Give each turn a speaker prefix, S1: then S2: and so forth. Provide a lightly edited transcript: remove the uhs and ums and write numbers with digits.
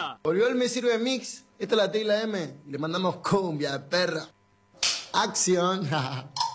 S1: ¡Anda!
S2: Volvió el Me Sirve Mix. Esta es la tecla M. Le mandamos cumbia, perra. Acción.